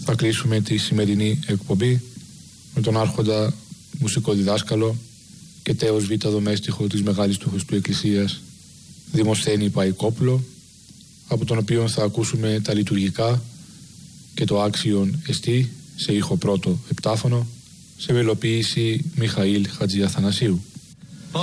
Θα κλείσουμε τη σημερινή εκπομπή με τον άρχοντα μουσικό διδάσκαλο και τέος β' δομέστιχο της Μεγάλης του Χριστού Εκκλησίας Δημοσθένη Παϊκόπουλο, από τον οποίο θα ακούσουμε τα λειτουργικά και το άξιον εστί σε ήχο πρώτο επτάφωνο, σε μελοποίηση Μιχαήλ Χατζιαθανασίου.